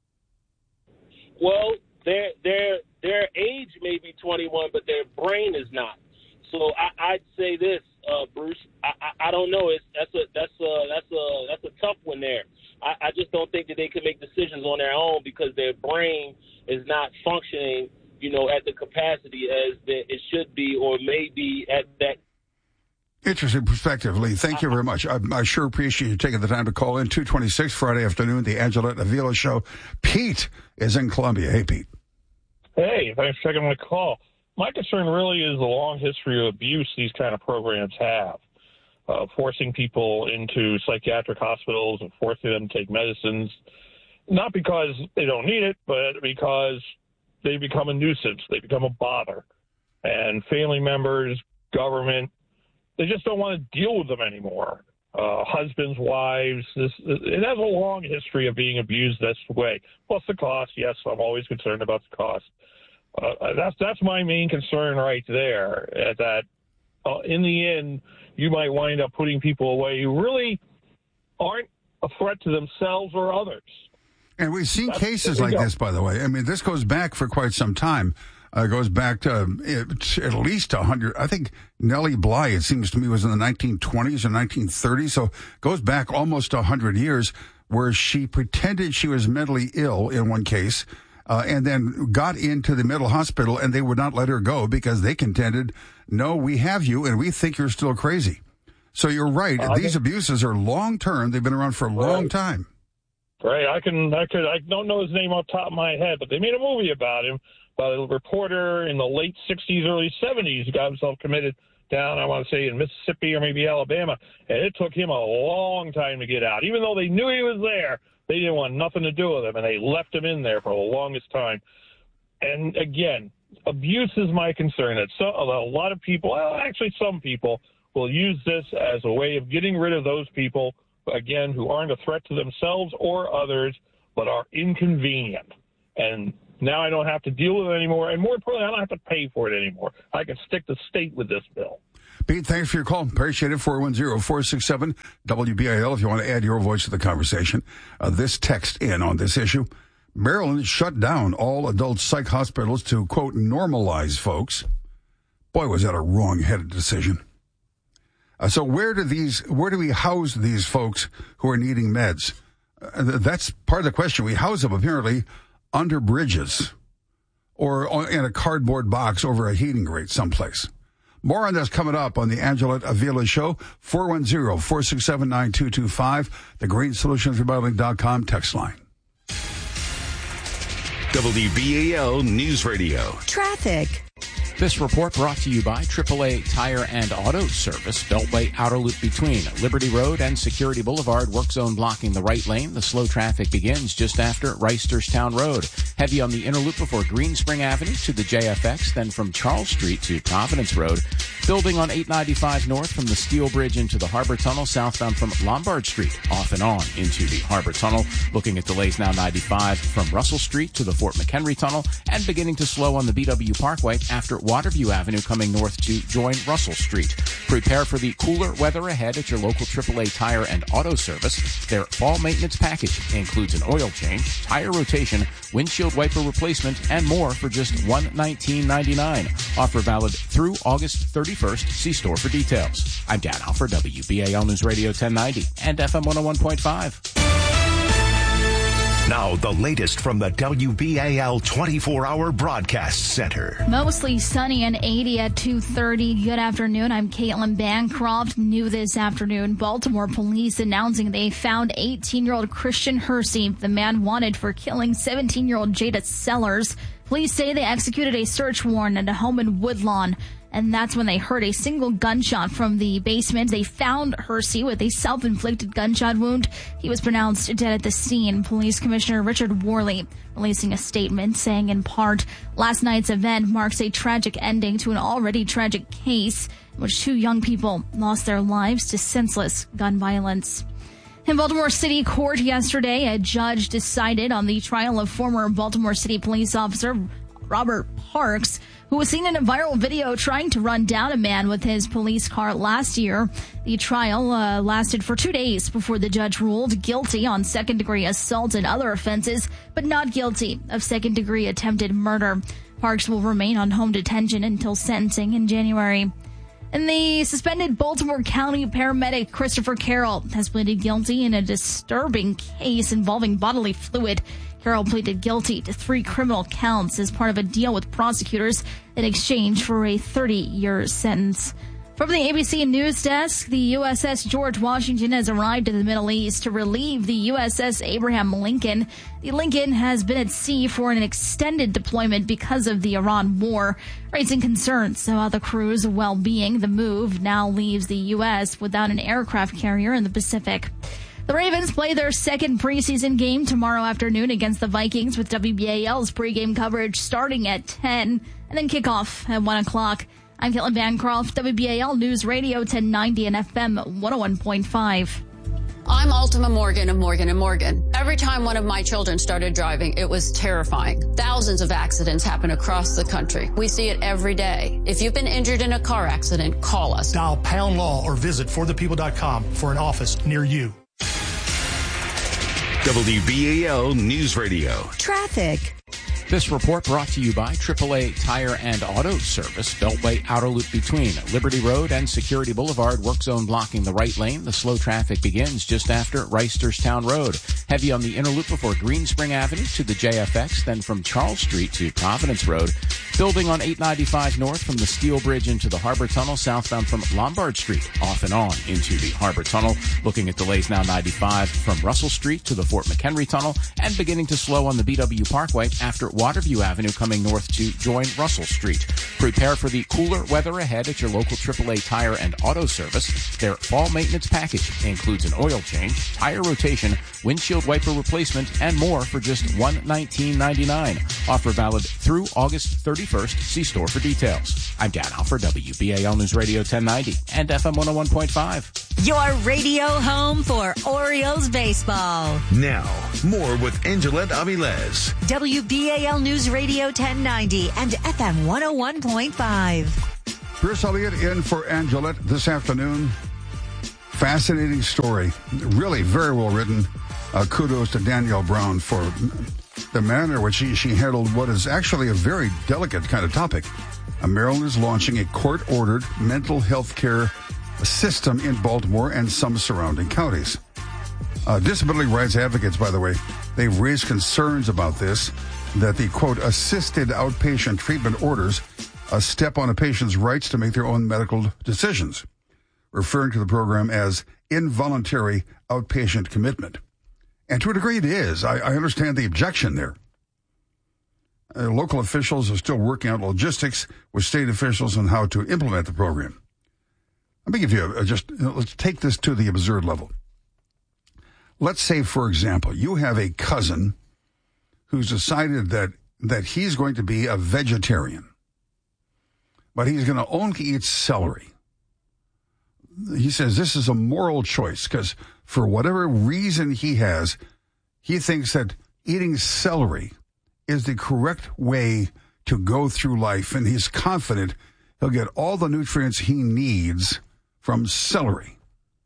Well, their their their age may be twenty-one, but their brain is not. So I, I'd say this, uh, Bruce. I, I, I don't know. It's that's a that's a that's a that's a tough one there. I, I just don't think that they can make decisions on their own because their brain is not functioning, you know, at the capacity as that it should be or may be at that. Interesting perspective, Lee. Thank you very much. I, I sure appreciate you taking the time to call in. two twenty-six Friday afternoon, the Angela Avila Show. Pete is in Columbia. Hey, Pete. Hey, thanks for taking my call. My concern really is the long history of abuse these kind of programs have. Uh, forcing people into psychiatric hospitals and forcing them to take medicines, not because they don't need it, but because they become a nuisance. They become a bother. And family members, government, they just don't want to deal with them anymore. Uh, husbands, wives, this, it has a long history of being abused this way. Plus the cost. Yes, I'm always concerned about the cost. Uh, that's, that's my main concern right there, uh, that uh, in the end, you might wind up putting people away who really aren't a threat to themselves or others. And we've seen That's cases like this, by the way. I mean, this goes back for quite some time. Uh, goes back to uh, at least one hundred. I think Nellie Bly, it seems to me, was in the nineteen twenties or nineteen thirties. So goes back almost one hundred years, where she pretended she was mentally ill in one case, uh, and then got into the mental hospital, and they would not let her go because they contended, no, we have you, and we think you're still crazy. So you're right. Uh, These think, abuses are long-term. They've been around for a right. long time. Right. I can, I could, I don't know his name off the top of my head, but they made a movie about him, about a reporter in the late sixties, early seventies who got himself committed down, I want to say, in Mississippi or maybe Alabama, and it took him a long time to get out. Even though they knew he was there, they didn't want nothing to do with him, and they left him in there for the longest time. And again, abuse is my concern. That so, a lot of people, well, actually some people, will use this as a way of getting rid of those people, again, who aren't a threat to themselves or others, but are inconvenient. And now I don't have to deal with it anymore. And more importantly, I don't have to pay for it anymore. I can stick to state with this bill. Pete, thanks for your call. Appreciate it. four one zero, four six seven, W B A L if you want to add your voice to the conversation. Uh, this text in on this issue. Maryland shut down all adult psych hospitals to, quote, normalize folks. Boy, was that a wrong-headed decision. Uh, so where do these, where do we house these folks who are needing meds? Uh, that's part of the question. We house them apparently under bridges or on, in a cardboard box over a heating grate someplace. More on this coming up on the Angela Avila Show, four one zero, four six seven, nine two two five, the green solutions remodeling dot com text line. W B A L News Radio. Traffic. This report brought to you by triple A Tire and Auto Service, Beltway Outer Loop between Liberty Road and Security Boulevard, work zone blocking the right lane. The slow traffic begins just after Reisterstown Road. Heavy on the inner loop before Green Spring Avenue to the J F X, then from Charles Street to Providence Road. Building on eight ninety-five north from the Steel Bridge into the Harbor Tunnel, southbound from Lombard Street, off and on into the Harbor Tunnel. Looking at delays now ninety-five from Russell Street to the Fort McHenry Tunnel, and beginning to slow on the B W Parkway after Waterview Avenue coming north to join Russell Street. Prepare for the cooler weather ahead at your local triple A Tire and Auto Service. Their fall maintenance package includes an oil change, tire rotation, windshield wiper replacement, and more for just one hundred nineteen dollars and ninety-nine cents. Offer valid through August thirty-first. See store for details. I'm Dan Alford, W B A L News Radio ten ninety and F M one oh one point five. Now, the latest from the W B A L twenty-four hour broadcast center. Mostly sunny and eighty at two thirty. Good afternoon. I'm Caitlin Bancroft. New this afternoon, Baltimore police announcing they found eighteen-year-old Christian Hersey, the man wanted for killing seventeen-year-old Jada Sellers. Police say they executed a search warrant at a home in Woodlawn. And that's when they heard a single gunshot from the basement. They found Hersey with a self-inflicted gunshot wound. He was pronounced dead at the scene. Police Commissioner Richard Worley releasing a statement saying, in part, last night's event marks a tragic ending to an already tragic case in which two young people lost their lives to senseless gun violence. In Baltimore City Court yesterday, a judge decided on the trial of former Baltimore City police officer Robert Parks, who was seen in a viral video trying to run down a man with his police car last year. The trial uh, lasted for two days before the judge ruled guilty on second-degree assault and other offenses, but not guilty of second-degree attempted murder. Parks will remain on home detention until sentencing in January. And the suspended Baltimore County paramedic Christopher Carroll has pleaded guilty in a disturbing case involving bodily fluid. Carroll pleaded guilty to three criminal counts as part of a deal with prosecutors in exchange for a thirty-year sentence. From the A B C News Desk, the U S S George Washington has arrived in the Middle East to relieve the U S S Abraham Lincoln. The Lincoln has been at sea for an extended deployment because of the Iran war, raising concerns about the crew's well-being. The move now leaves the U S without an aircraft carrier in the Pacific. The Ravens play their second preseason game tomorrow afternoon against the Vikings, with W B A L's pregame coverage starting at ten and then kickoff at one o'clock. I'm Caitlin Bancroft, W B A L News Radio ten ninety and F M one oh one point five. I'm Ultima Morgan of Morgan and Morgan. Every time one of my children started driving, it was terrifying. Thousands of accidents happen across the country. We see it every day. If you've been injured in a car accident, call us. Dial pound law or visit for the people dot com for an office near you. W B A L News Radio. Traffic. This report brought to you by triple A Tire and Auto Service, Beltway Outer Loop between Liberty Road and Security Boulevard, work zone blocking the right lane. The slow traffic begins just after Reisterstown Road. Heavy on the inner loop before Green Spring Avenue to the J F X, then from Charles Street to Providence Road. Building on eight ninety-five north from the Steel Bridge into the Harbor Tunnel, southbound from Lombard Street, off and on into the Harbor Tunnel. Looking at delays now ninety-five from Russell Street to the Fort McHenry Tunnel, and beginning to slow on the B W Parkway after Waterview Avenue coming north to join Russell Street. Prepare for the cooler weather ahead at your local triple A Tire and Auto Service. Their fall maintenance package includes an oil change, tire rotation, windshield wiper replacement, and more for just one hundred nineteen dollars and ninety-nine cents. Offer valid through August thirty-first. See store for details. I'm Dan Alford, W B A L News Radio ten ninety and F M one oh one point five. Your radio home for Orioles baseball. Now, more with Angelette Avilés. W B A L News Radio ten ninety and F M one oh one point five. Bruce Elliott in for Angelette this afternoon. Fascinating story. Really very well written. Uh, kudos to Danielle Brown for the manner in which she, she handled what is actually a very delicate kind of topic. Uh, Maryland is launching a court-ordered mental health care system in Baltimore and some surrounding counties. Uh, disability rights advocates, by the way, they've raised concerns about this, that the, quote, assisted outpatient treatment orders a step on a patient's rights to make their own medical decisions, referring to the program as involuntary outpatient commitment. And to a degree it is. I, I understand the objection there. Uh, local officials are still working out logistics with state officials on how to implement the program. Let me give you a, a just, you know, let's take this to the absurd level. Let's say, for example, you have a cousin who's decided that, that he's going to be a vegetarian, but he's going to only eat celery. He says this is a moral choice because for whatever reason he has, he thinks that eating celery is the correct way to go through life, and he's confident he'll get all the nutrients he needs from celery.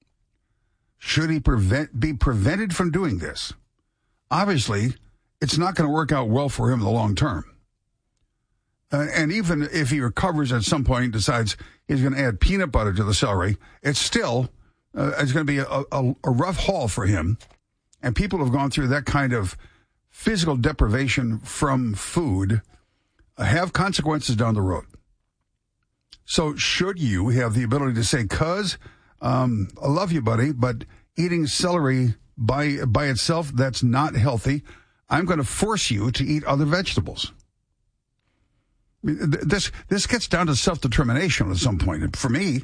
Should he prevent, be prevented from doing this? Obviously, it's not going to work out well for him in the long term. Uh, and even if he recovers at some point and decides he's going to add peanut butter to the celery, it's still uh, it's going to be a, a, a rough haul for him. And people have gone through that kind of physical deprivation from food uh, have consequences down the road. So should you have the ability to say, cuz, um, I love you, buddy, but eating celery by by itself, that's not healthy. I'm going to force you to eat other vegetables. This this gets down to self-determination at some point. For me,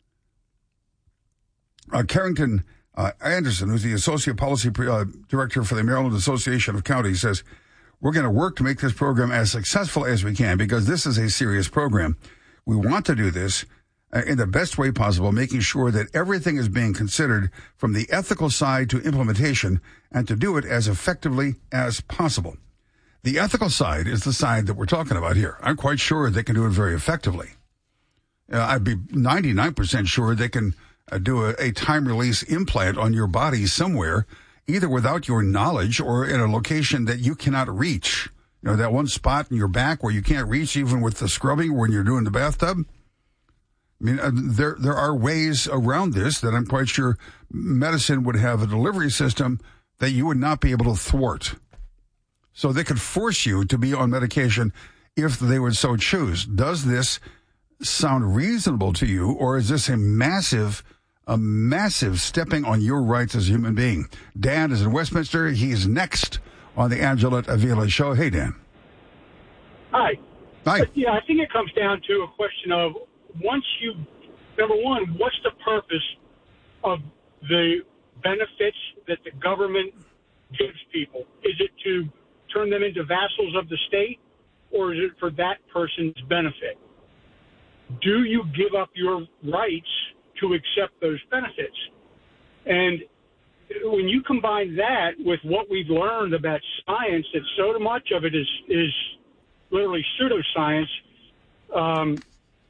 uh, Carrington uh, Anderson, who's the Associate Policy uh, Director for the Maryland Association of Counties, says, we're going to work to make this program as successful as we can because this is a serious program. We want to do this uh, in the best way possible, making sure that everything is being considered from the ethical side to implementation and to do it as effectively as possible. The ethical side is the side that we're talking about here. I'm quite sure they can do it very effectively. Uh, I'd be ninety-nine percent sure they can uh, do a, a time-release implant on your body somewhere, either without your knowledge or in a location that you cannot reach. You know, that one spot in your back where you can't reach even with the scrubbing when you're doing the bathtub. I mean, uh, there there are ways around this that I'm quite sure medicine would have a delivery system that you would not be able to thwart. So they could force you to be on medication if they would so choose. Does this sound reasonable to you, or is this a massive, a massive stepping on your rights as a human being? Dan is in Westminster. He's next on the Angelette Avilés Show. Hey, Dan. Hi. Hi. But, yeah, I think it comes down to a question of once you, number one, what's the purpose of the benefits that the government gives people? Is it to turn them into vassals of the state, or is it for that person's benefit? Do you give up your rights to accept those benefits? And when you combine that with what we've learned about science, that so much of it is, is literally pseudoscience, um,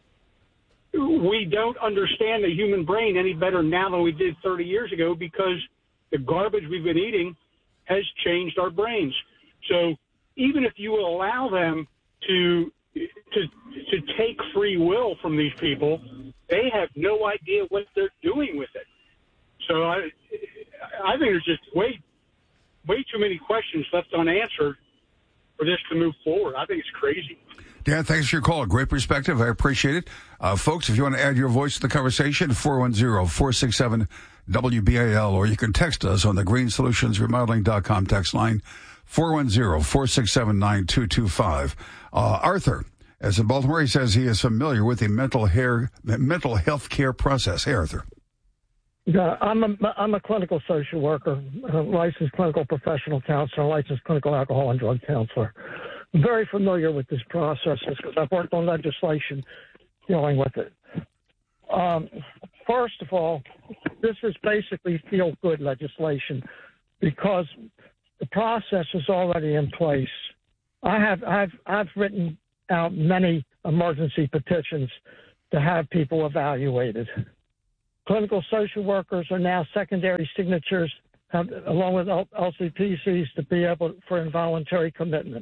we don't understand the human brain any better now than we did thirty years ago because the garbage we've been eating has changed our brains. So even if you allow them to to to take free will from these people, they have no idea what they're doing with it. So I I think there's just way way too many questions left unanswered for this to move forward. I think it's crazy. Dan, thanks for your call. Great perspective. I appreciate it. Uh, folks, if you want to add your voice to the conversation, four one zero, four six seven, W B A L, or you can text us on the green solutions remodeling dot com text line, four one zero, four six seven, nine two two five. Uh, Arthur, as in Baltimore, he says he is familiar with the mental, hair, mental health care process. Hey, Arthur. Yeah, I'm a, I'm a clinical social worker, a licensed clinical professional counselor, licensed clinical alcohol and drug counselor. I'm very familiar with this process because I've worked on legislation dealing with it. Um, first of all, this is basically feel-good legislation because the process is already in place. I have I've I've written out many emergency petitions to have people evaluated. Clinical social workers are now secondary signatures, have, along with L C P Cs, to be able for involuntary commitment.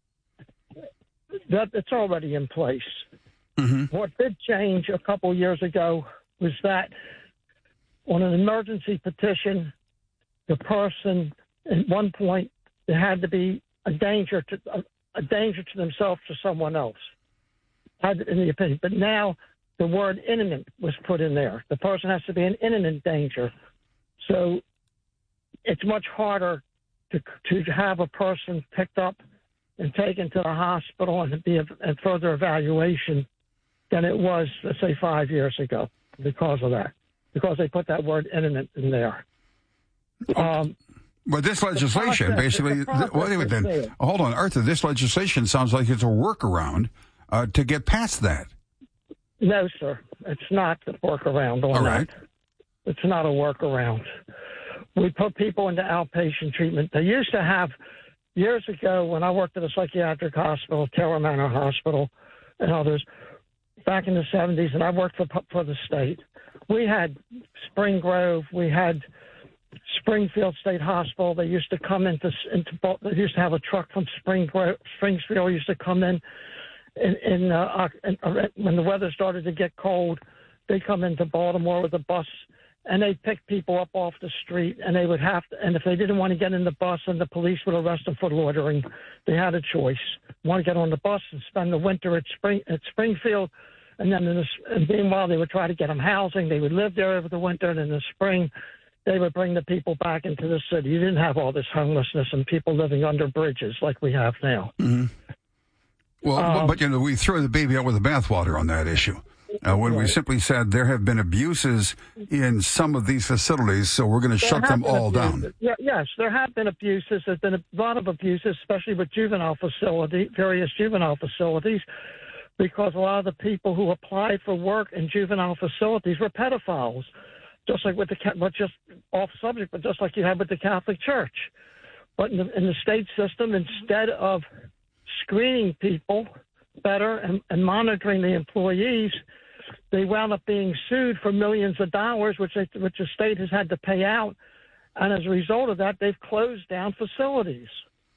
That it's already in place. Mm-hmm. What did change a couple years ago was that on an emergency petition, the person at one point it had to be a danger to a, a danger to themselves or someone else. Had in the opinion, but now the word imminent was put in there. The person has to be an imminent danger. So it's much harder to to have a person picked up and taken to the hospital and to be a, a further evaluation than it was, let's say, five years ago because of that, because they put that word imminent in there. Um, but this legislation, process, basically, the well, anyway, then, there. hold on, Arthur, this legislation sounds like it's a workaround uh, to get past that. No, sir. It's not a workaround on All right. that. It's not a workaround. We put people into outpatient treatment. They used to have, years ago when I worked at a psychiatric hospital, Taylor Manor Hospital, and others, back in the seventies, and I worked for for the state, we had Spring Grove, we had Springfield State Hospital. They used to come into, into they used to have a truck from Spring Grove, Springfield used to come in. In, in, uh, in, uh, when the weather started to get cold, they come into Baltimore with a bus, and they'd pick people up off the street, and they would have to, and if they didn't want to get in the bus and the police would arrest them for loitering, they had a choice. Want to get on the bus and spend the winter at Spring at Springfield, and then in the, and meanwhile they would try to get them housing. They would live there over the winter, and in the spring they would bring the people back into the city. You didn't have all this homelessness and people living under bridges like we have now. Mm-hmm. Well, um, but, you know, we throw the baby out with the bathwater on that issue. Uh, when right. we simply said there have been abuses in some of these facilities, so we're going to shut them all abuses. down. Yeah, yes, there have been abuses. There's been a lot of abuses, especially with juvenile facility, various juvenile facilities, because a lot of the people who applied for work in juvenile facilities were pedophiles, just like with the, but just off subject, but just like you had with the Catholic Church. But in the, in the state system, instead of screening people better and, and monitoring the employees, they wound up being sued for millions of dollars, which they, which the state has had to pay out. And as a result of that, they've closed down facilities.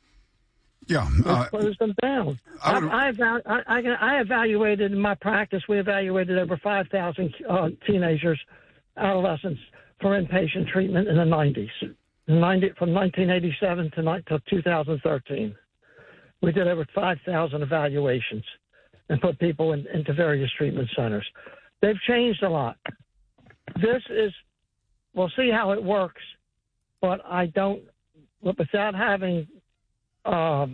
Yeah. Uh, they've closed them down. I, I, I, I, I evaluated in my practice, we evaluated over five thousand uh, teenagers, adolescents, for inpatient treatment in the nineties, ninety, from nineteen eighty-seven to, to two thousand thirteen. We did over five thousand evaluations and put people in, into various treatment centers. They've changed a lot. This is, we'll see how it works, but I don't, without having um,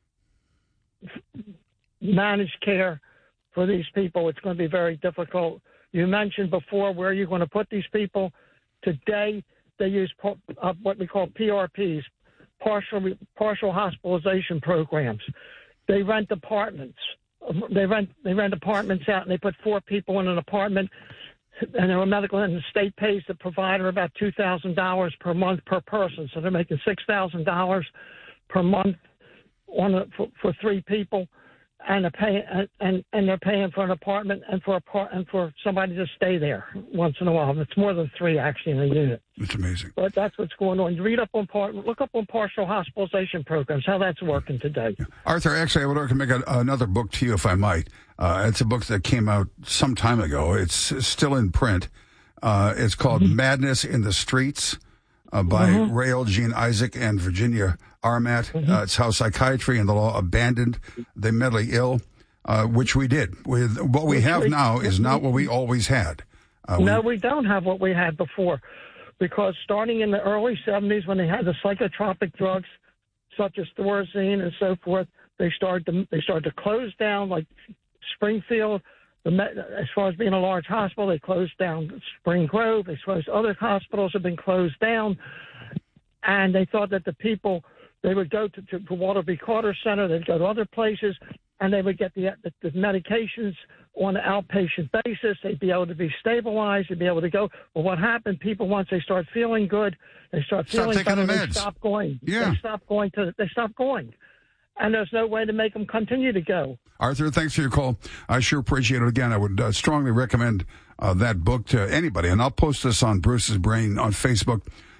managed care for these people, it's going to be very difficult. You mentioned before where you're going to put these people. Today, they use uh, what we call P R Ps, partial partial hospitalization programs. They rent apartments. They rent they rent apartments out, and they put four people in an apartment, and they're a medical, and the state pays the provider about two thousand dollars per month per person. So they're making six thousand dollars per month on a, for, for three people, and they're paying and, and they're paying for an apartment and for a par, and for somebody to stay there once in a while. It's more than three actually in a unit. It's amazing. But that's what's going on. You read up on part, look up on partial hospitalization programs, how that's working today. Arthur, actually, I would like to make a, another book to you, if I might. Uh, it's a book that came out some time ago. It's still in print. Uh, it's called mm-hmm. Madness in the Streets uh, by mm-hmm. Rael Jean Isaac and Virginia R M A T. Mm-hmm. Uh, it's how psychiatry and the law abandoned the mentally ill, uh, which we did. With what we have now is not what we always had. Uh, no, we, we don't have what we had before, because starting in the early seventies, when they had the psychotropic drugs such as Thorazine and so forth, they started to they started to close down, like Springfield. The, as far as being a large hospital, they closed down Spring Grove. They closed other hospitals have been closed down, and they thought that the people they would go to, to, to Walter B. Carter Center, they'd go to other places, and they would get the, the, the medications on an outpatient basis. They'd be able to be stabilized. They'd be able to go. Well, what happened? People, once they start feeling good, they start feeling stop taking better. the meds. They stop going. Yeah. They stop going to. They stop going. And there's no way to make them continue to go. Arthur, thanks for your call. I sure appreciate it. Again, I would uh, strongly recommend uh, that book to anybody. And I'll post this on Bruce's Brain on Facebook.